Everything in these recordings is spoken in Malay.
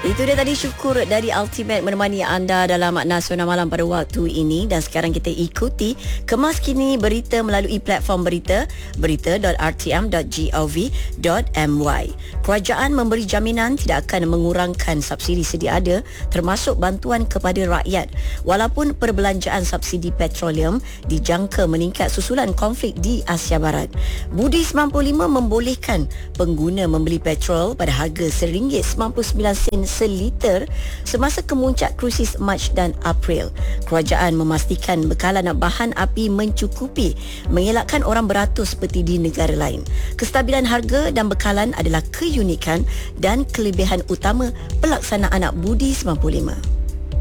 Itu dia tadi Syukur dari Ultimate menemani anda dalam Nasional Malam pada waktu ini. Dan sekarang kita ikuti kemas kini berita melalui platform berita berita.rtm.gov.my. Kerajaan memberi jaminan tidak akan mengurangkan subsidi sedia ada termasuk bantuan kepada rakyat walaupun perbelanjaan subsidi petroleum dijangka meningkat susulan konflik di Asia Barat. Budi 95 membolehkan pengguna membeli petrol pada harga RM1.99 seliter semasa kemuncak krusis Mac dan April. Kerajaan memastikan bekalan bahan api mencukupi, mengelakkan orang beratus seperti di negara lain. Kestabilan harga dan bekalan adalah keunikan dan kelebihan utama pelaksanaan Budi 95.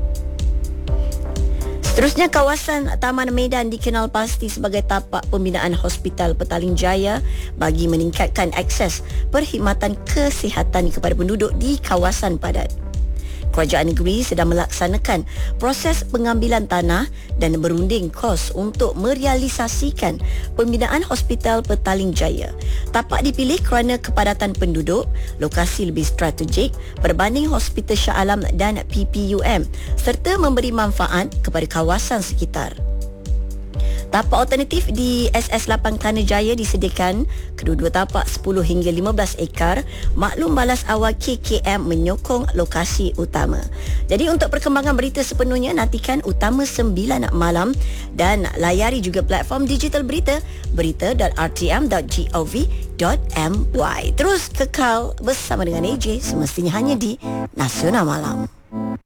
Seterusnya, kawasan Taman Medan dikenal pasti sebagai tapak pembinaan Hospital Petaling Jaya bagi meningkatkan akses perkhidmatan kesihatan kepada penduduk di kawasan padat. Kerajaan negeri sedang melaksanakan proses pengambilan tanah dan berunding kos untuk merealisasikan pembinaan Hospital Petaling Jaya. Tapak dipilih kerana kepadatan penduduk, lokasi lebih strategik berbanding Hospital Shah Alam dan PPUM serta memberi manfaat kepada kawasan sekitar. Tapak alternatif di SS8 Tanah Jaya disediakan. Kedua-dua tapak 10 hingga 15 ekar. Maklum balas awal KKM menyokong lokasi utama. Jadi untuk perkembangan berita sepenuhnya, nantikan Utama 9 malam dan layari juga platform digital berita berita.rtm.gov.my. Terus kekal bersama dengan AJ semestinya hanya di Nasional Malam.